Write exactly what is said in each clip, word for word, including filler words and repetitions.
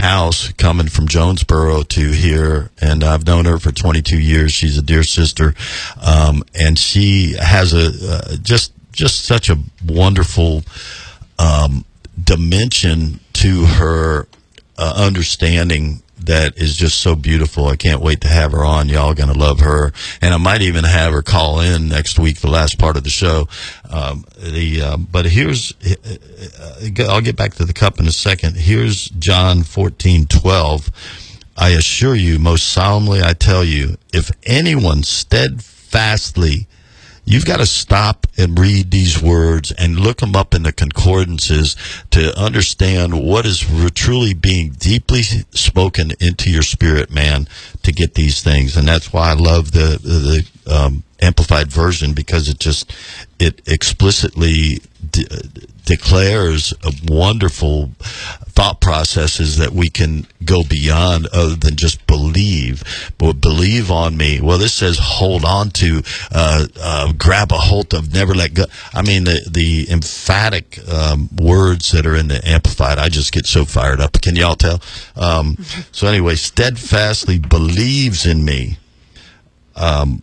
house coming from Jonesboro to here, and I've known her for twenty-two years. She's a dear sister, um, and she has a uh, just just such a wonderful um, dimension to her uh, understanding that is just so beautiful. I can't wait to have her on. Y'all going to love her. And I might even have her call in next week, the last part of the show. Um, the um, But here's, uh, I'll get back to the cup in a second. Here's John fourteen twelve. I assure you, most solemnly I tell you, if anyone steadfastly, you've got to stop and read these words and look them up in the concordances to understand what is truly being deeply spoken into your spirit, man, to get these things. And that's why I love the the um, Amplified Version, because it just it explicitly de- declares a wonderful thought processes that we can go beyond other than just believe. But believe on me. Well, this says hold on to, uh, uh, grab a hold of, never let go. I mean, the, the emphatic um, words that are in the Amplified, I just get so fired up. Can y'all tell? Um, so anyway, steadfastly believes in me. Um,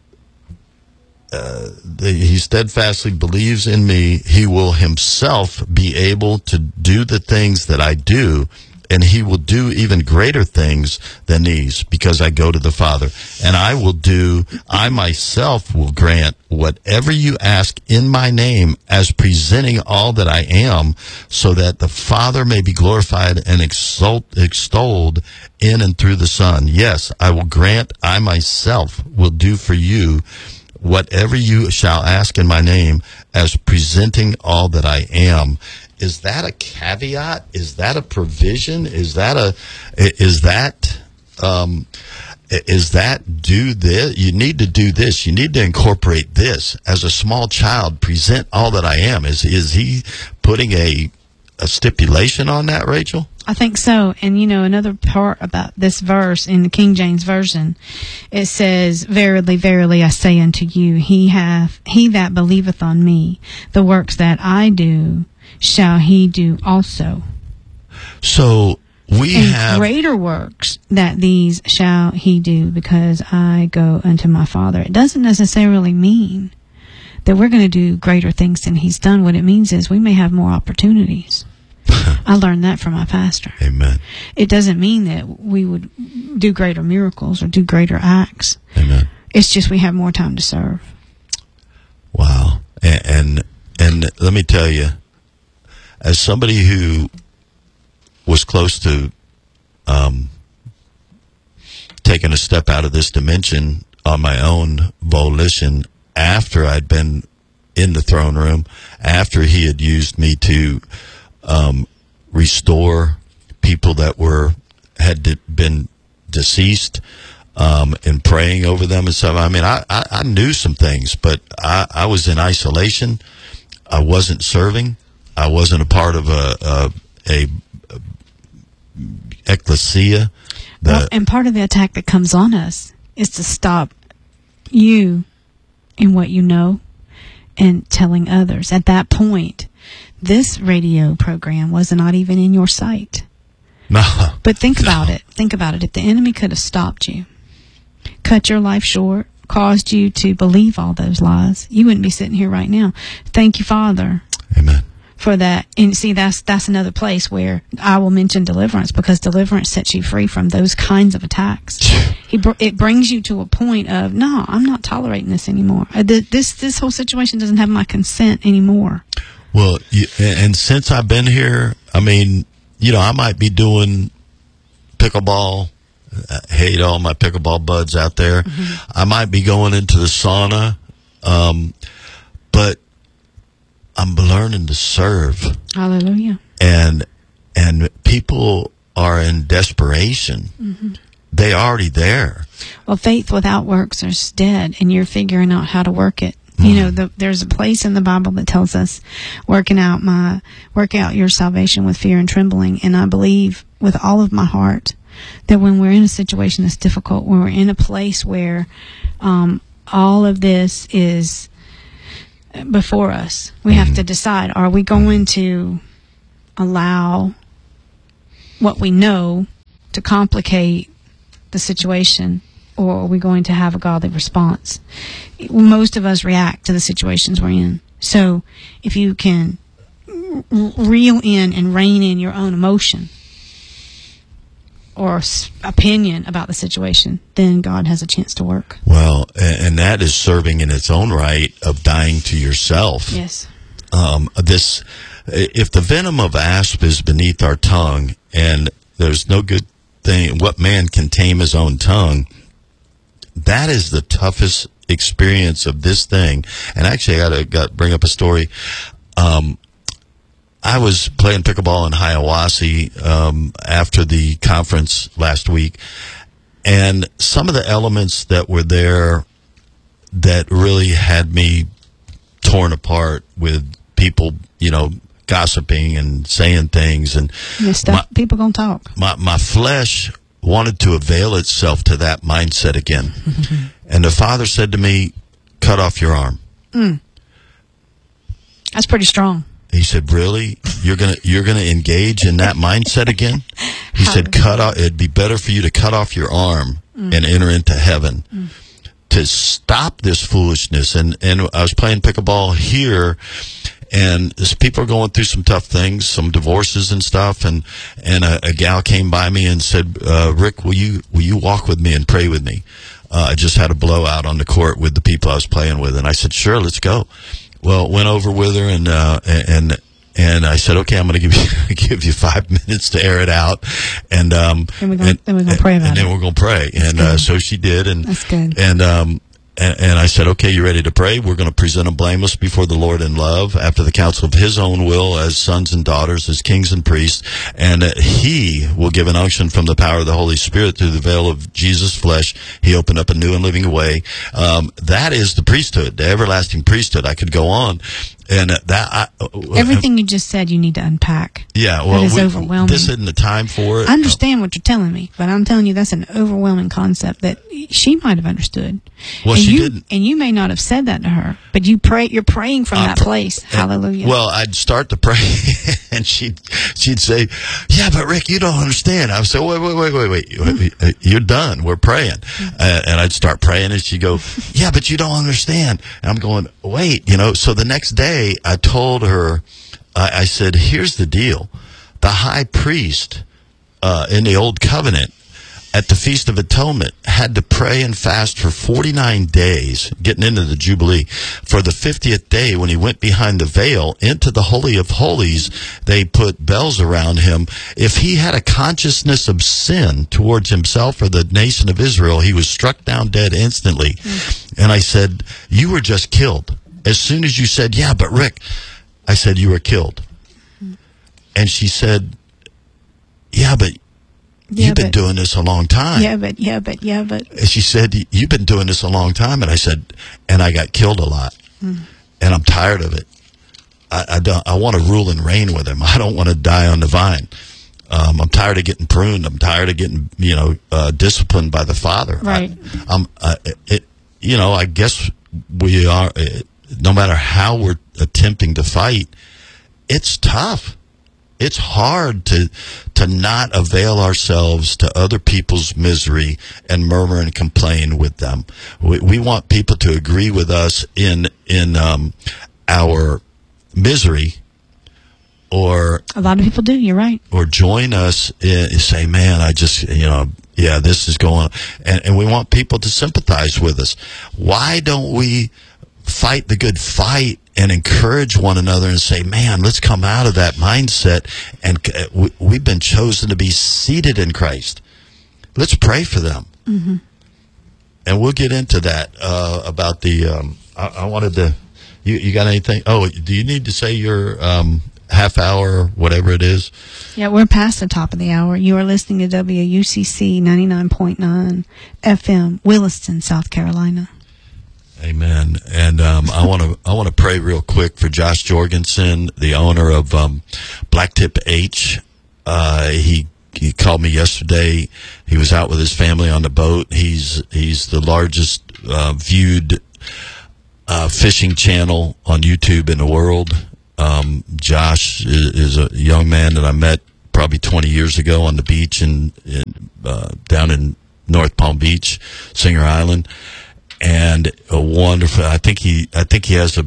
Uh, the, he steadfastly believes in me. He will himself be able to do the things that I do, and he will do even greater things than these, because I go to the Father. And I will do, I myself will grant whatever you ask in my name, as presenting all that I am, so that the Father may be glorified and exalt, extolled in and through the Son. Yes, I will grant, I myself will do for you whatever you shall ask in my name, as presenting all that I am. Is that a caveat? Is that a provision? Is that a, is that, um, is that do this? You need to do this. You need to incorporate this. As a small child, present all that I am. Is, is he putting a, a stipulation on that, Rachel? I think so. And, you know, another part about this verse in the King James Version, it says, verily, verily, I say unto you, he hath, he that believeth on me, the works that I do, shall he do also. So we and have greater works that these shall he do, because I go unto my Father. It doesn't necessarily mean that we're going to do greater things than he's done. What it means is we may have more opportunities. I learned that from my pastor. Amen. It doesn't mean that we would do greater miracles or do greater acts. Amen. It's just we have more time to serve. Wow. And, and and let me tell you, as somebody who was close to um, taking a step out of this dimension on my own volition, after I'd been in the throne room, after he had used me to Um, restore people that were had de- been deceased, um, and praying over them and stuff. I mean, I, I, I knew some things, but I, I was in isolation. I wasn't serving. I wasn't a part of a, a, a, a ecclesia. Well, and part of the attack that comes on us is to stop you in what you know and telling others. At that point, this radio program was not even in your sight. No. But think no. about it. Think about it. If the enemy could have stopped you, cut your life short, caused you to believe all those lies, you wouldn't be sitting here right now. Thank you, Father. Amen. For that. And see, that's that's another place where I will mention deliverance, because deliverance sets you free from those kinds of attacks. He br- it brings you to a point of, no, I'm not tolerating this anymore. Uh, th- this this whole situation doesn't have my consent anymore. Well, you, and since I've been here, I mean, you know, I might be doing pickleball. I hate all my pickleball buds out there. Mm-hmm. I might be going into the sauna, um, but I'm learning to serve. Hallelujah. And and people are in desperation. Mm-hmm. They're already there. Well, faith without works is dead, and you're figuring out how to work it. You know, the, there's a place in the Bible that tells us, working out my, work out your salvation with fear and trembling. And I believe with all of my heart that when we're in a situation that's difficult, when we're in a place where um, all of this is before us, we have to decide, are we going to allow what we know to complicate the situation, or are we going to have a godly response? Most of us react to the situations we're in. So if you can reel in and rein in your own emotion or opinion about the situation, then God has a chance to work. Well, and that is serving in its own right of dying to yourself. Yes. Um, this, if the venom of asp is beneath our tongue, and there's no good thing, what man can tame his own tongue? That is the toughest experience of this thing. And actually, I got to bring up a story. Um, I was playing pickleball in Hiawassee um, after the conference last week, and some of the elements that were there that really had me torn apart with people, you know, gossiping and saying things, and stuff, my, people gonna talk. My my flesh wanted to avail itself to that mindset again, and the Father said to me, "Cut off your arm." Mm. That's pretty strong. He said, "Really? You're gonna you're gonna engage in that mindset again?" He said, "Cut off. It'd be better for you to cut off your arm mm. and enter into heaven mm. to stop this foolishness." And and I was playing pickleball here, and this, people are going through some tough things, some divorces and stuff. And and a, a gal came by me and said, uh, "Rick, will you will you walk with me and pray with me?" Uh, I just had a blowout on the court with the people I was playing with, and I said, "Sure, let's go." Well, went over with her, and uh, and and I said, "Okay, I'm going to give you give you five minutes to air it out," and um, and we're going to pray about and it. And then we're going to pray, That's and uh, so she did, and that's good. And um, and, and I said, "Okay, you ready to pray? We're going to present them blameless before the Lord in love, after the counsel of His own will, as sons and daughters, as kings and priests, and uh, He will give an unction from the power of the Holy Spirit through the veil of Jesus' flesh. He opened up a new and living way." Um, that is the priesthood, the everlasting priesthood. I could go on. And uh, that I, uh, everything you just said, you need to unpack. Yeah, well, that is we, overwhelming. This isn't the time for it. I understand what you're telling me, but I'm telling you that's an overwhelming concept that she might have understood. Well, and she you, didn't. And you may not have said that to her, but you pray. You're praying from uh, that place. And, Hallelujah. Well, I'd start to pray, and she'd she'd say, "Yeah, but Rick, you don't understand." I would say, "Wait, wait, wait, wait, wait. Mm-hmm. You're done. We're praying." Mm-hmm. Uh, and I'd start praying, and she'd go, "Yeah, but you don't understand." And I'm going, "Wait, you know." So the next day, I told her, uh, I said, "Here's the deal. The high priest uh, in the Old Covenant at the Feast of Atonement had to pray and fast for forty-nine days, getting into the Jubilee. For the fiftieth day, when he went behind the veil into the Holy of Holies, they put bells around him. If he had a consciousness of sin towards himself or the nation of Israel, he was struck down dead instantly." Mm. And I said, "You were just killed. As soon as you said, 'Yeah, but Rick,' I said, 'You were killed.'" Mm. And she said, "Yeah, but yeah, you've been but, doing this a long time." Yeah, but, yeah, but, yeah, but. And she said, "You've been doing this a long time." And I said, "And I got killed a lot. Mm. And I'm tired of it. I, I, don't, I want to rule and reign with him. I don't want to die on the vine. Um, I'm tired of getting pruned. I'm tired of getting, you know, uh, disciplined by the Father." Right. I, I'm, I, it, you know, I guess we are... It, no matter how we're attempting to fight, it's tough. It's hard to to not avail ourselves to other people's misery and murmur and complain with them. We, we want people to agree with us in in um, our misery, or a lot of people do. You're right. Or join us and say, "Man, I just, you know, yeah, this is going on," and, and we want people to sympathize with us. Why don't we fight the good fight and encourage one another and say, "Man, let's come out of that mindset, and we, we've been chosen to be seated in Christ. Let's pray for them." Mm-hmm. And we'll get into that uh, about the. Um, I, I wanted to. You, you got anything? Oh, do you need to say your um, half hour, whatever it is? Yeah, we're past the top of the hour. You are listening to W U C C ninety-nine point nine F M, Williston, South Carolina. Amen. And um, I want to I want to pray real quick for Josh Jorgensen, the owner of um, Blacktip H. Uh, he he called me yesterday. He was out with his family on the boat. He's he's the largest uh, viewed uh, fishing channel on YouTube in the world. Um, Josh is, is a young man that I met probably twenty years ago on the beach in, in uh, down in North Palm Beach, Singer Island, and a wonderful. I think he, I think he has a,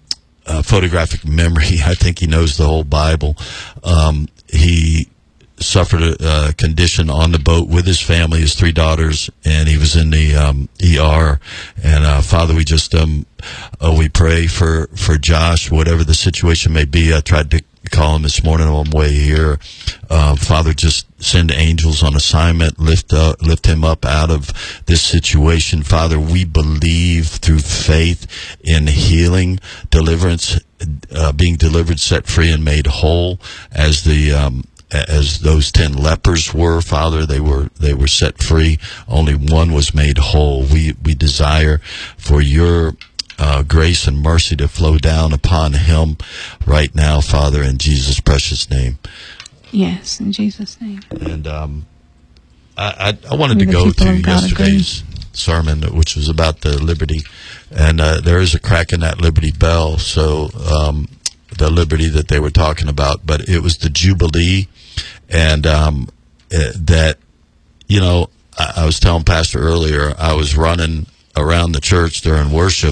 a photographic memory. I think he knows the whole Bible. Um, he suffered a, a condition on the boat with his family, his three daughters, and he was in the um, E R. And uh, Father, we just um, uh, we pray for for Josh, whatever the situation may be. I tried to call him this morning on the way here. Uh, Father, just send angels on assignment, lift up, lift him up out of this situation. Father, we believe through faith in healing, deliverance, uh, being delivered, set free, and made whole, as the um, as those ten lepers were, Father. They were they were set free. Only one was made whole. We we desire for your Uh, grace and mercy to flow down upon him right now, Father, in Jesus' precious name. Yes, in Jesus' name. And um, I, I, I wanted May to the go people to of God yesterday's sermon, which was about the Liberty, and uh, there is a crack in that Liberty bell, so um, the Liberty that they were talking about, but it was the Jubilee, and um, uh, that, you know, I, I was telling Pastor earlier, I was running around the church during worship,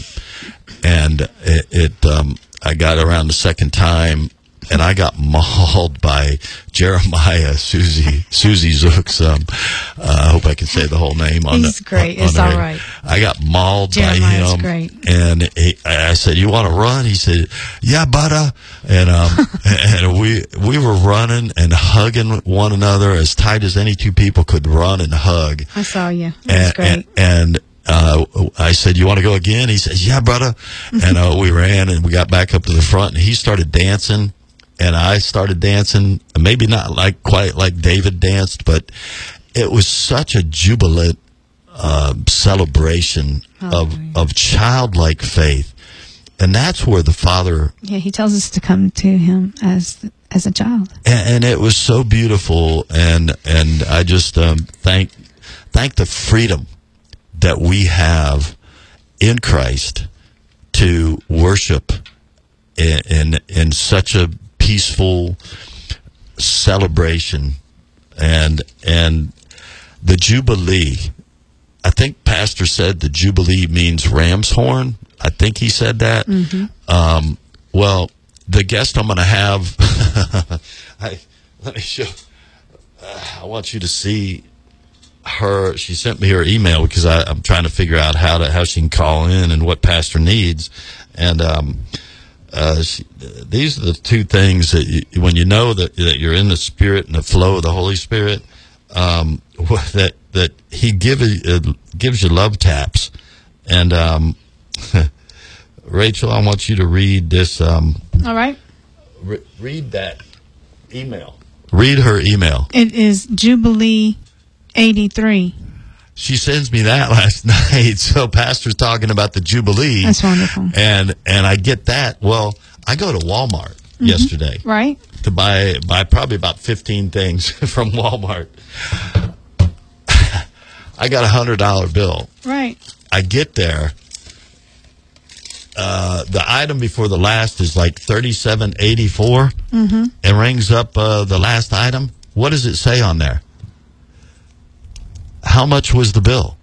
and it, it um, I got around the second time, and I got mauled by Jeremiah Susie Susie Zooks. Um, uh, I hope I can say the whole name. On He's the, great. On it's the all radio. right. I got mauled Jeremiah's by him, great. and he, I said, "You want to run?" He said, "Yeah, butter." And um, and we we were running and hugging one another as tight as any two people could run and hug. I saw you. It was And, great. and, and Uh, I said, "You want to go again?" He says, "Yeah, brother." And uh, we ran, and we got back up to the front, and he started dancing, and I started dancing. Maybe not like quite like David danced, but it was such a jubilant uh, celebration of of childlike faith, and that's where the Father. Yeah, he tells us to come to him as as a child, and, and it was so beautiful, and and I just um, thank thank the freedom that we have in Christ to worship in, in in such a peaceful celebration, and and the Jubilee. I think Pastor said the Jubilee means ram's horn. I think he said that. Mm-hmm. Um, well, the guest I'm going to have, I, let me show. Uh, I want you to see her. She sent me her email because I, I'm trying to figure out how to how she can call in and what Pastor needs. And um, uh, she, these are the two things that you, when you know that that you're in the Spirit and the flow of the Holy Spirit, um, that that He give, uh, gives you love taps. And um, Rachel, I want you to read this. Um, all right. Re- read that email. Read her email. It is Jubilee eighty-three. She sends me that last night. So Pastor's talking about the Jubilee. That's wonderful. And and I get that. Well, I go to Walmart mm-hmm. yesterday. Right. To buy buy probably about fifteen things from Walmart. I got a one hundred dollar bill. Right. I get there. Uh, the item before the last is like thirty-seven eighty-four. Mm-hmm. It rings up uh, the last item. What does it say on there? How much was the bill?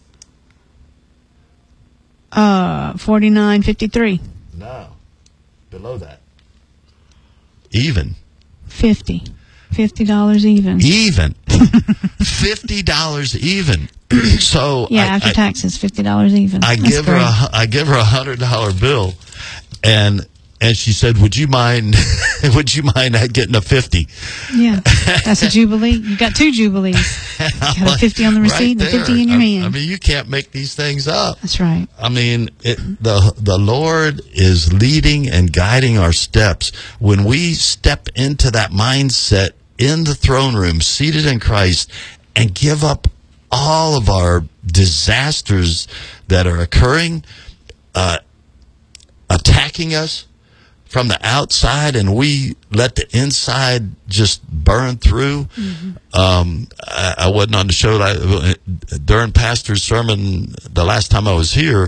Uh, forty-nine fifty-three. No, below that. Even. Fifty. Fifty dollars even. Even. Fifty dollars even. So yeah, I, after I, taxes, fifty dollars even. I That's give great. her a I give her a hundred dollar bill, and and she said, "Would you mind? Would you mind getting a fifty?" Yeah, that's a Jubilee. You got two Jubilees. You got a fifty on the receipt right and a there. fifty in your I, hand. I mean, you can't make these things up. That's right. I mean, it, the the Lord is leading and guiding our steps. When we step into that mindset in the throne room, seated in Christ, and give up all of our disasters that are occurring, uh, attacking us from the outside, and we let the inside just burn through. Mm-hmm. Um, I, I wasn't on the show I, during Pastor's sermon the last time I was here.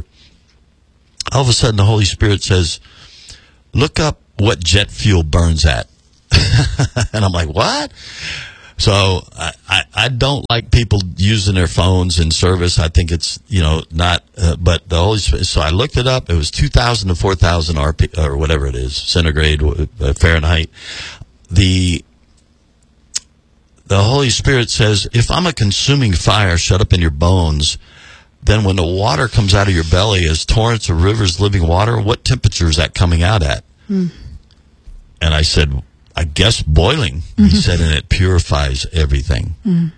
All of a sudden, the Holy Spirit says, "Look up what jet fuel burns at." And I'm like, what? So I, I, I don't like people using their phones in service. I think it's, you know, not, uh, but the Holy Spirit, so I looked it up. It was two thousand to four thousand R P, or whatever it is, centigrade, uh, Fahrenheit. The, the Holy Spirit says, if I'm a consuming fire shut up in your bones, then when the water comes out of your belly as torrents or rivers, living water, what temperature is that coming out at? Mm. And I said, I guess boiling. Mm-hmm. He said, and it purifies everything. Mm.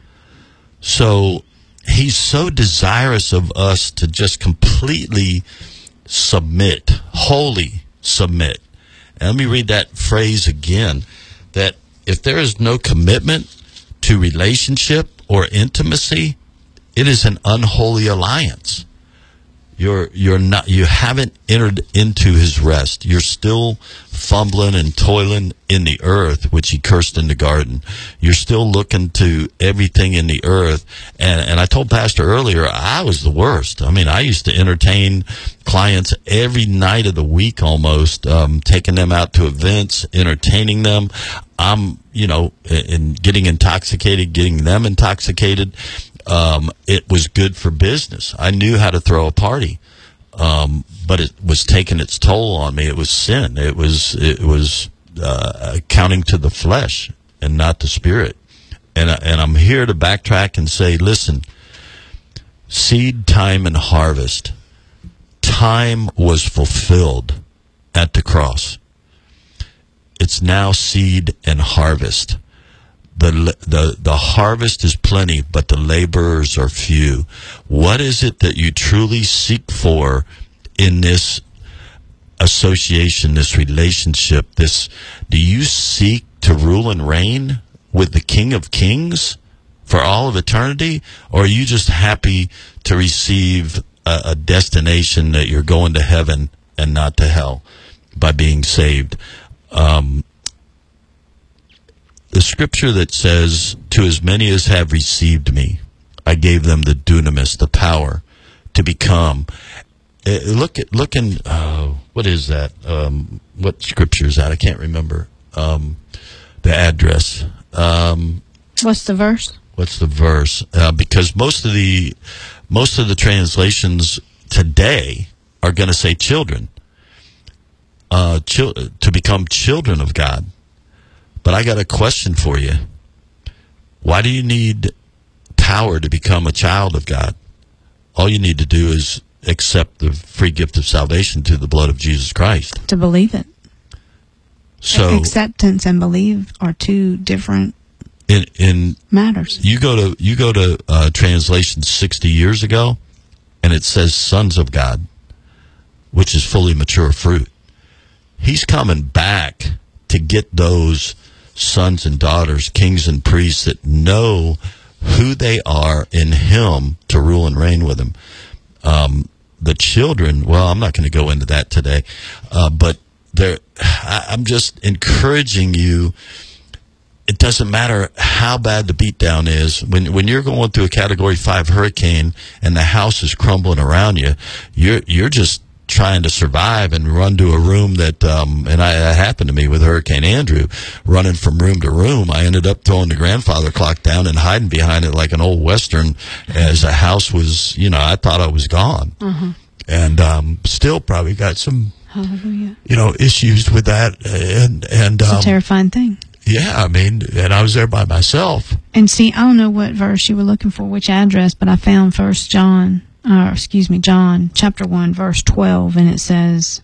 So he's so desirous of us to just completely submit, wholly submit. And let me read that phrase again, that if there is no commitment to relationship or intimacy, it is an unholy alliance. You're you're not you haven't entered into his rest. You're still fumbling and toiling in the earth, which he cursed in the garden. You're still looking to everything in the earth. And and I told Pastor earlier, I was the worst. I mean, I used to entertain clients every night of the week almost, um, taking them out to events, entertaining them. I'm, you know, and getting intoxicated, getting them intoxicated. Um, it was good for business. I knew how to throw a party, um, but it was taking its toll on me. It was sin. It was it was uh, accounting to the flesh and not the spirit. And and I'm here to backtrack and say, listen, seed time and harvest. Time was fulfilled at the cross. It's now seed and harvest. The, the the harvest is plenty, but the laborers are few. What is it that you truly seek for in this association, this relationship? This, do you seek to rule and reign with the King of Kings for all of eternity? Or are you just happy to receive a, a destination that you're going to heaven and not to hell by being saved? Um The scripture that says, to as many as have received me, I gave them the dunamis, the power to become. Uh, look at, look in, uh, what is that? Um, what scripture is that? I can't remember um, the address. Um, what's the verse? What's the verse? Uh, because most of the, most of the translations today are going to say children, uh, chil- to become children of God. But I got a question for you. Why do you need power to become a child of God? All you need to do is accept the free gift of salvation through the blood of Jesus Christ. To believe it. So acceptance and believe are two different in, in matters. You go to you go to uh, translation sixty years ago, and it says sons of God, which is fully mature fruit. He's coming back to get those sons and daughters, kings and priests that know who they are in him to rule and reign with him. Um, the children, well, I'm not going to go into that today, uh, but there, I'm just encouraging you. It doesn't matter how bad the beatdown is. When when you're going through a Category five hurricane and the house is crumbling around you, you're you're just trying to survive and run to a room that, um, and I, that happened to me with Hurricane Andrew, running from room to room. I ended up throwing the grandfather clock down and hiding behind it like an old Western as the house was, you know, I thought I was gone. Uh-huh. And um, still probably got some, Hallelujah. you know, issues with that. And, and It's um, a terrifying thing. Yeah, I mean, and I was there by myself. And see, I don't know what verse you were looking for, which address, but I found First John. Uh, excuse me, John chapter one, verse twelve, and it says,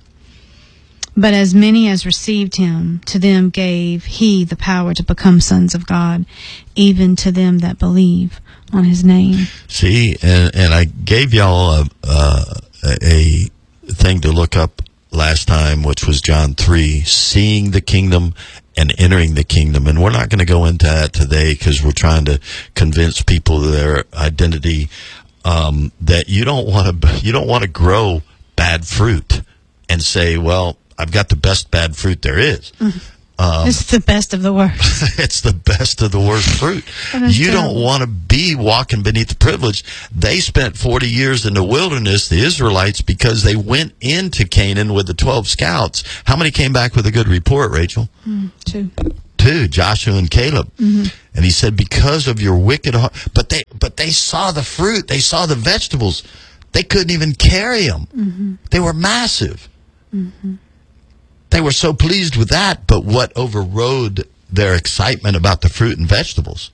but as many as received him, to them gave he the power to become sons of God, even to them that believe on his name. See, and, and I gave y'all a, uh, a thing to look up last time, which was John three, seeing the kingdom and entering the kingdom. And we're not going to go into that today because we're trying to convince people of their identity. Um, that you don't want to you don't want to grow bad fruit and say, well, I've got the best bad fruit there is. Mm-hmm. Um, it's the best of the worst. It's the best of the worst fruit. You don't want to be walking beneath the privilege. They spent forty years in the wilderness, the Israelites, because they went into Canaan with the twelve scouts. How many came back with a good report, Rachel? Mm, two. too, Joshua and Caleb. Mm-hmm. And he said, because of your wicked heart. But they, but they saw the fruit. They saw the vegetables. They couldn't even carry them. Mm-hmm. They were massive. Mm-hmm. They were so pleased with that, but what overrode their excitement about the fruit and vegetables?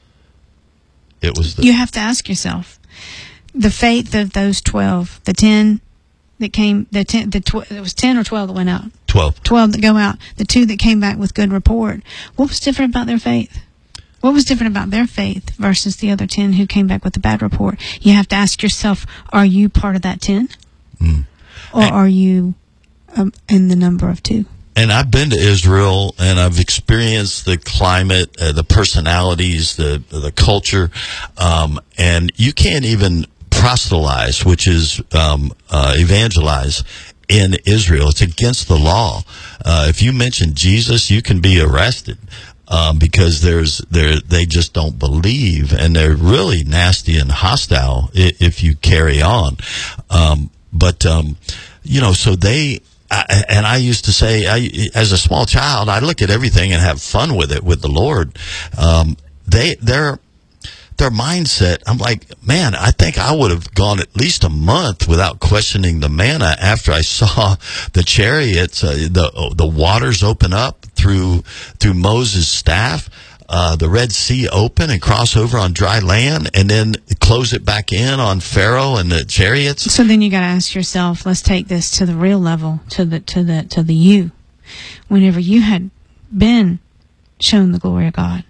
It was the... You have to ask yourself, the faith of those twelve, the ten that came, the ten, the tw- it was ten or twelve that went out. Twelve. Twelve that go out. The two that came back with good report. What was different about their faith? What was different about their faith versus the other ten who came back with a bad report? You have to ask yourself, are you part of that ten? Mm. Or and, are you um, in the number of two? And I've been to Israel, and I've experienced the climate, uh, the personalities, the the culture, um, and you can't even proselytize, which is um, uh, evangelize, in Israel. It's against the law. Uh, if you mention Jesus, you can be arrested um, because there's there they just don't believe, and they're really nasty and hostile if, if you carry on. Um, but um, you know, so they. I, and I used to say, I, as a small child, I look at everything and have fun with it with the Lord. Um, they, their, their mindset. I'm like, man, I think I would have gone at least a month without questioning the manna after I saw the chariots, uh, the the waters open up through through Moses' staff. Uh, the Red Sea open and cross over on dry land, and then close it back in on Pharaoh and the chariots. So then you got to ask yourself, let's take this to the real level, to the to the to the you. Whenever you had been shown the glory of God,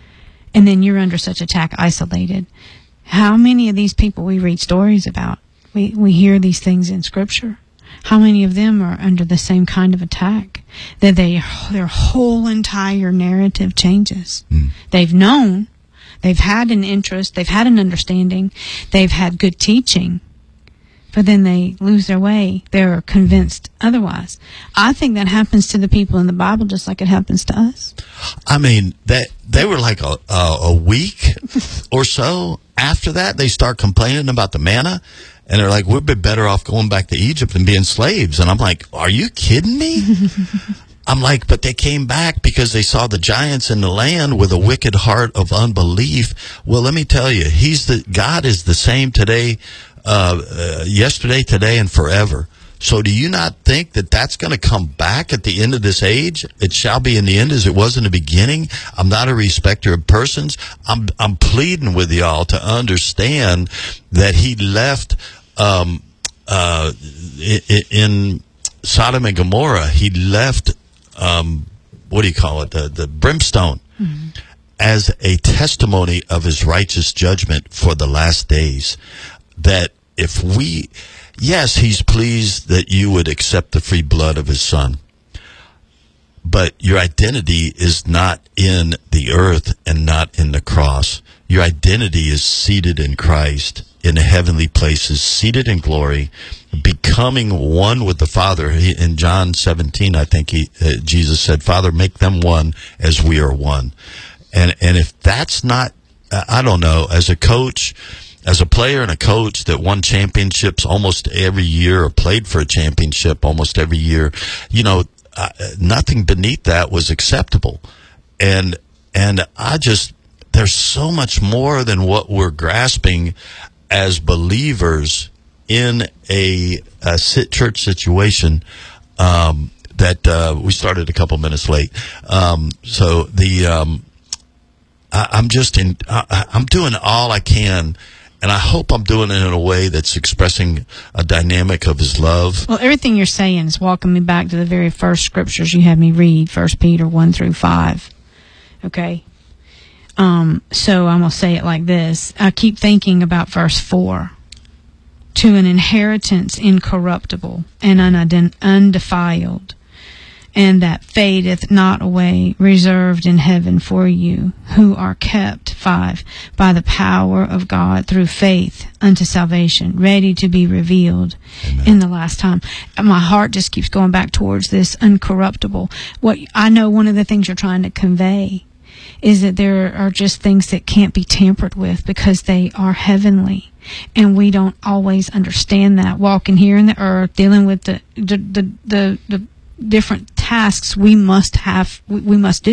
and then you're under such attack, isolated. How many of these people we read stories about? We we hear these things in Scripture. How many of them are under the same kind of attack? That they their whole entire narrative changes. Mm. They've known, they've had an interest, they've had an understanding, they've had good teaching, but then they lose their way. They're convinced otherwise. I think that happens to the people in the Bible just like it happens to us. I mean, that they were like a, a, a week or so after that, they start complaining about the manna. And they're like, we'd be better off going back to Egypt and being slaves. And I'm like, are you kidding me? I'm like, but they came back because they saw the giants in the land with a wicked heart of unbelief. Well, let me tell you, he's the God is the same today, uh, uh, yesterday, today, and forever. So do you not think that that's going to come back at the end of this age? It shall be in the end as it was in the beginning. I'm not a respecter of persons. I'm I'm pleading with y'all to understand that he left um, uh, in Sodom and Gomorrah. He left, um, what do you call it, the, the brimstone, mm-hmm. as a testimony of his righteous judgment for the last days. That if we... Yes, he's pleased that you would accept the free blood of his son. But your identity is not in the earth and not in the cross. Your identity is seated in Christ in the heavenly places, seated in glory, becoming one with the Father. He, in John seventeen, I think he, uh, Jesus said, Father, make them one as we are one. And, and if that's not, uh, I don't know, as a coach... As a player and a coach that won championships almost every year or played for a championship almost every year, you know, uh, nothing beneath that was acceptable. And and I just, there's so much more than what we're grasping as believers in a, a sit church situation um, that uh, we started a couple minutes late. Um, so the um, I, I'm just in, I, I'm doing all I can. And I hope I'm doing it in a way that's expressing a dynamic of his love. Well, everything you're saying is walking me back to the very first scriptures you had me read, First Peter one through five. Okay? Um, so I'm going to say it like this. I keep thinking about verse four. To an inheritance incorruptible and unident- undefiled, and that fadeth not away, reserved in heaven for you, who are kept, five, by the power of God through faith unto salvation, ready to be revealed Amen. In the last time. And my heart just keeps going back towards this uncorruptible. What I know one of the things you're trying to convey is that there are just things that can't be tampered with because they are heavenly. And we don't always understand that, walking here in the earth, dealing with the the the, the, the different tasks we must have, we, we must do.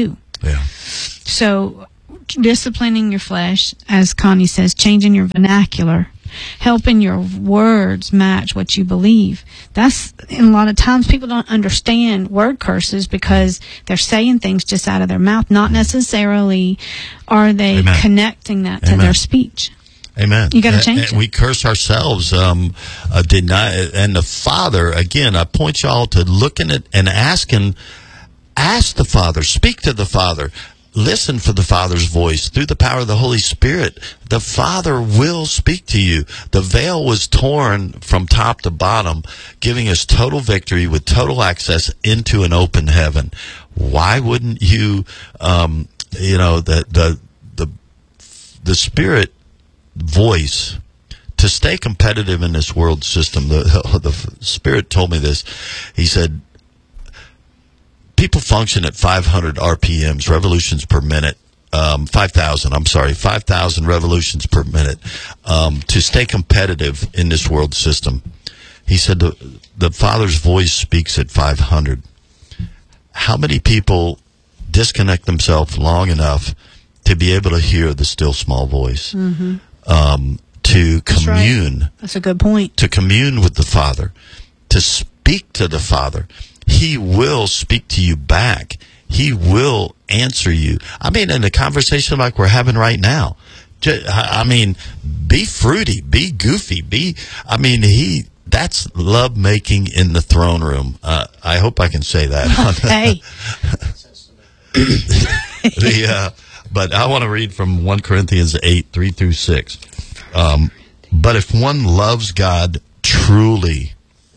Yeah. So disciplining your flesh, as Connie says, changing your vernacular, helping your words match what you believe. That's, and a lot of times people don't understand word curses because they're saying things just out of their mouth. Not necessarily are they Amen. connecting that to Amen. their speech. Amen. You got to change and it. We curse ourselves, um, uh, deny, and the Father, again, I point y'all to looking at and asking, ask the Father, speak to the Father, listen for the Father's voice through the power of the Holy Spirit. The Father will speak to you. The veil was torn from top to bottom, giving us total victory with total access into an open heaven. Why wouldn't you, um, you know, the, the, the, the Spirit voice to stay competitive in this world system? The, the Spirit told me this. He said, people function at five hundred R P Ms, revolutions per minute, um, five thousand, I'm sorry, five thousand revolutions per minute, um, to stay competitive in this world system. He said the, the Father's voice speaks at five hundred. How many people disconnect themselves long enough to be able to hear the still small voice? Mm-hmm. Um, to That's commune. Right. That's a good point. To commune with the Father, to speak to the Father. He will speak to you back. He will answer you. I mean, in a conversation like we're having right now, just, I mean, be fruity, be goofy, be, I mean, he, that's love making in the throne room. Uh, I hope I can say that. Hey. the, uh, but I want to read from First Corinthians eight, three through six. Um, but if one loves God truly,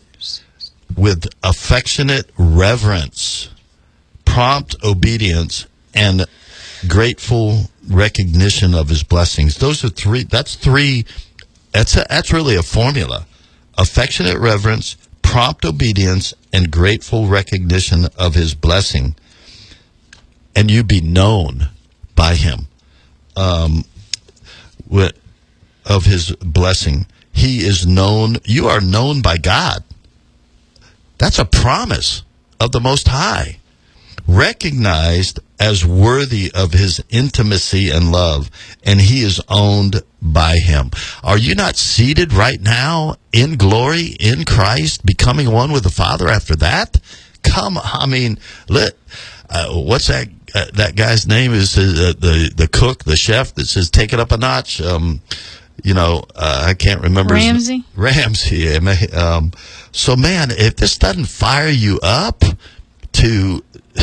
with affectionate reverence, prompt obedience, and grateful recognition of his blessings. Those are three, that's three, that's, a, that's really a formula. Affectionate reverence, prompt obedience, and grateful recognition of his blessing. And you be known by him, um, with, of his blessing. He is known, you are known by God. That's a promise of the Most High. Recognized as worthy of his intimacy and love, and he is owned by him. Are you not seated right now in glory in Christ, becoming one with the Father after that? Come, I mean, let, uh, what's that uh, that guy's name? Is uh, the the cook, the chef that says, take it up a notch? Um, you know, uh, I can't remember. Ramsey? His, Ramsey. Yeah, um, so, man, if this doesn't fire you up to...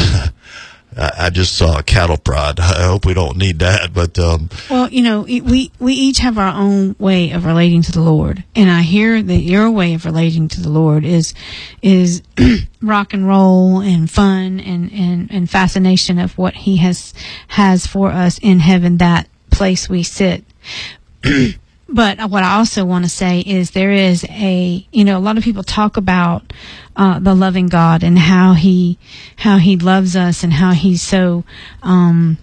I just saw a cattle prod. I hope we don't need that, but um, well, you know, we we each have our own way of relating to the Lord, and I hear that your way of relating to the Lord is is rock and roll and fun and, and, and fascination of what He has has for us in heaven, that place we sit. But what I also want to say is there is a, you know, a lot of people talk about uh, the loving God and how he, how he loves us and how he's so um,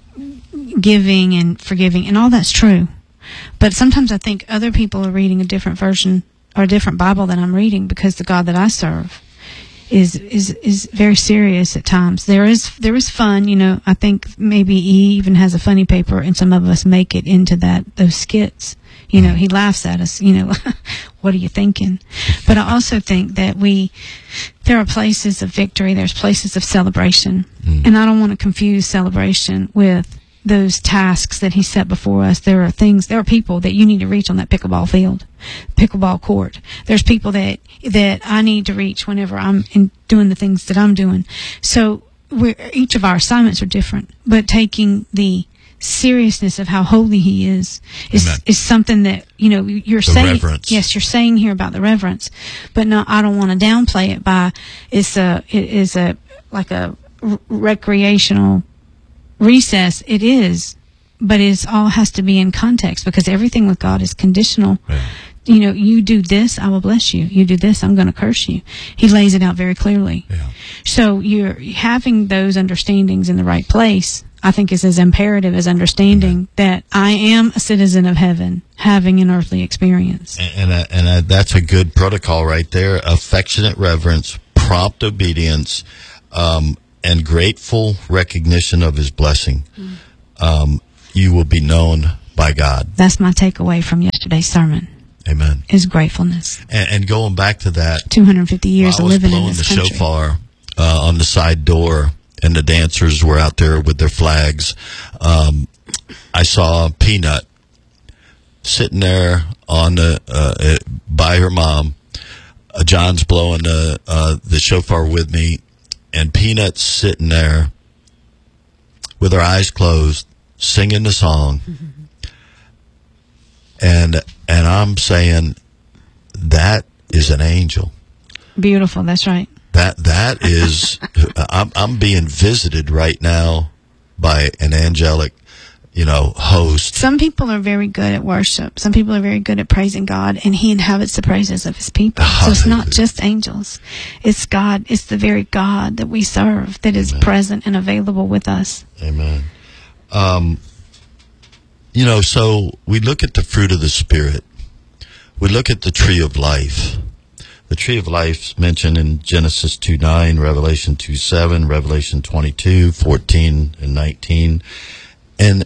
giving and forgiving, and all that's true. But sometimes I think other people are reading a different version or a different Bible than I'm reading, because the God that I serve is is is very serious at times. There is there is fun, you know. I think maybe he even has a funny paper, and some of us make it into that those skits. You know, he laughs at us, you know, what are you thinking? But I also think that we, there are places of victory, there's places of celebration. Mm. And I don't want to confuse celebration with those tasks that he set before us. There are things, there are people that you need to reach on that pickleball field, pickleball court. There's people that, that I need to reach whenever I'm in doing the things that I'm doing. So we're, each of our assignments are different, but taking the seriousness of how holy he is is Amen. Is something that, you know, you're the saying reverence. Yes, you're saying here about the reverence, but no, I don't want to downplay it by it's a it is a like a r- recreational recess. It is, but it all has to be in context, because everything with God is conditional. Yeah. You know, you do this, I will bless you. You do this, I'm going to curse you. He lays it out very clearly. Yeah. So you're having those understandings in the right place, I think, is as imperative as understanding Amen. That I am a citizen of heaven, having an earthly experience. And and, uh, and uh, that's a good protocol right there. Affectionate reverence, prompt obedience, um, and grateful recognition of his blessing, mm. um, you will be known by God. That's my takeaway from yesterday's sermon. Amen. Is gratefulness. And, and going back to that, two hundred fifty years of living in this country. I was blowing the shofar uh, on the side door, and the dancers were out there with their flags. Um, I saw Peanut sitting there on the uh, by her mom. Uh, John's blowing the uh, the shofar with me, and Peanut's sitting there with her eyes closed, singing the song. Mm-hmm. And and I'm saying that is an angel. Beautiful. That's right. That that is. I'm I'm being visited right now by an angelic, you know, host. Some people are very good at worship. Some people are very good at praising God, and He inhabits the praises of His people. So it's not just angels. It's God. It's the very God that we serve that is Amen. Present and available with us. Amen. Um. You know, so we look at the fruit of the Spirit. We look at the tree of life. The tree of life is mentioned in Genesis two nine, Revelation two seven, Revelation twenty-two, fourteen, and nineteen. And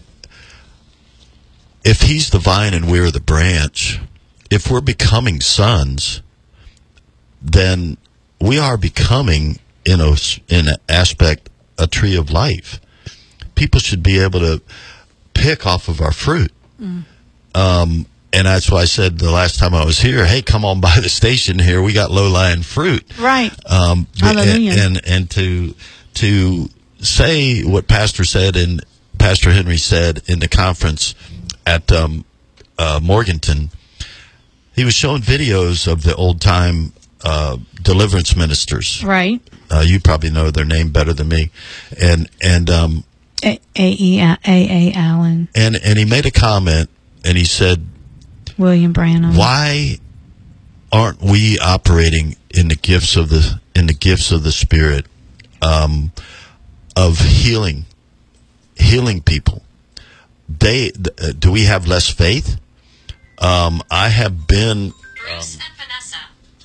if He's the vine and we're the branch, if we're becoming sons, then we are becoming, in a, in an aspect, a tree of life. People should be able to pick off of our fruit. Mm. Um, and that's why I said the last time I was here, hey, come on by the station here. We got low-lying fruit. Right. Um, Hallelujah. And, and, and to, to say what Pastor said and Pastor Henry said in the conference at um, uh, Morganton, he was showing videos of the old-time uh, deliverance ministers. Right. Uh, you probably know their name better than me. And, and, um, A E A A Allen. And and he made a comment, and he said, William Branham. Why aren't we operating in the gifts of the in the gifts of the Spirit, um, of healing, healing people? They uh, do we have less faith? Um, I have been. Bruce um, and Vanessa.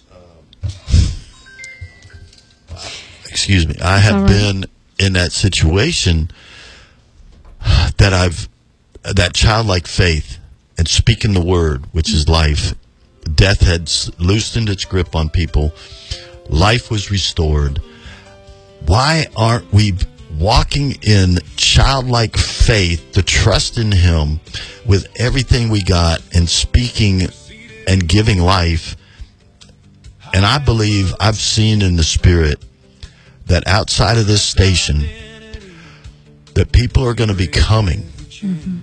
Uh, excuse me. I have right. been in that situation. That I've, that childlike faith and speaking the word, which is life. Death had loosened its grip on people. Life was restored. Why aren't we walking in childlike faith, to trust in Him with everything we got and speaking and giving life? And I believe I've seen in the Spirit that outside of this station, that people are going to be coming mm-hmm.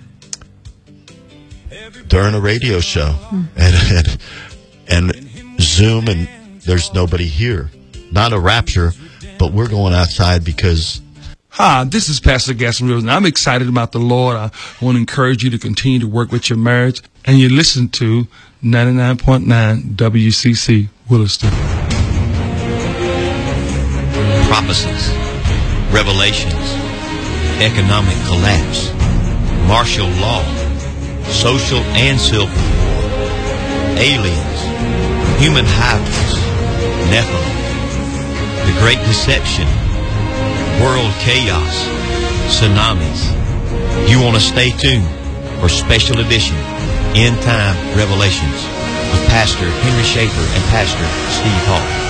during a radio show mm-hmm. and, and and Zoom, and there's nobody here. Not a rapture, but we're going outside because. Hi, this is Pastor Gaston Rivers, and I'm excited about the Lord. I want to encourage you to continue to work with your marriage, and you listen to ninety-nine point nine W C C Williston. Prophecies, revelations, economic collapse, martial law, social and civil war, aliens, human hybrids, Nephilim, the Great Deception, world chaos, tsunamis. You want to stay tuned for special edition End Time Revelations with Pastor Henry Schaefer and Pastor Steve Hall.